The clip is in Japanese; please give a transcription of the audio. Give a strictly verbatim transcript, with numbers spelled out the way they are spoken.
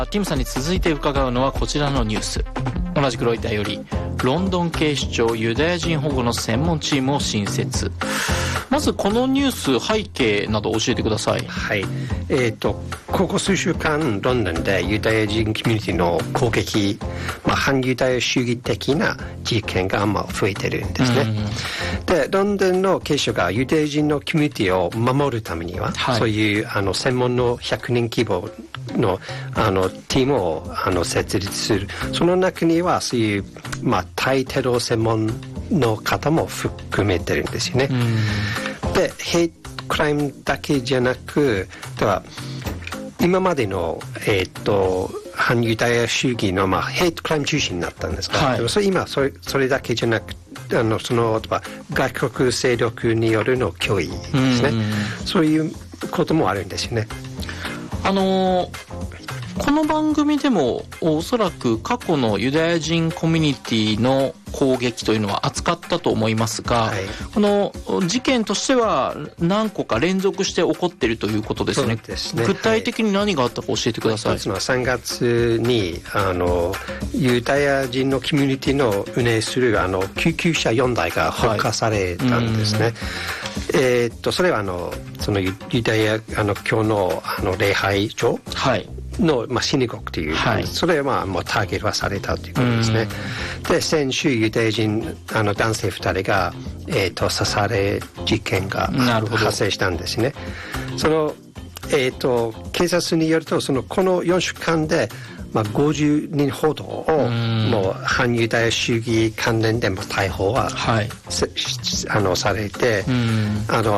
ティムさんに続いて伺うのはこちらのニュース。同じくロイターより、ロンドン警視庁ユダヤ人保護の専門チームを新設。まずこのニュース背景など教えてください。 はい、えーと、ここ数週間ロンドンでユダヤ人コミュニティの攻撃、まあ、反ユダヤ主義的な事件がまあ増えてるんですね。でロンドンの警視庁がユダヤ人のコミュニティを守るためには、はい、そういうあの専門のひゃくにん規模のあのチームをあの設立する。その中にはそういう、まあ、対テロ専門の方も含めてるんですよね。でヘイトクライムだけじゃなく、では今までの、えー、と反ユダヤ主義の、まあ、ヘイトクライム中心になったんですが、はい、でもそれ今それそれだけじゃなくあのその外国勢力によるの脅威ですね。そういうこともあるんですよね。 あのーこの番組でもおそらく過去のユダヤ人コミュニティの攻撃というのは扱ったと思いますが、はい、この事件としては何個か連続して起こっているということですね。 そうですね。 具体的に何があったか教えてください。 一つのはさんがつにあのユダヤ人のコミュニティの運営するあの救急車よんだいが放火されたんですね。はい、えー、っとそれはあのそのユダヤあの教のあの礼拝所、はいの、まあ、シニゴクという、はい、それは、まあ、もうターゲットはされたということですね。で先週ユダヤ人あの男性ふたりが、えー、と刺され事件が発生したんですね。その、えー、と警察によるとそのこのよんしゅうかんで、まあ、ごじゅうにんほどをもう反ユダヤ主義関連でも逮捕は、はい、あのされて、あの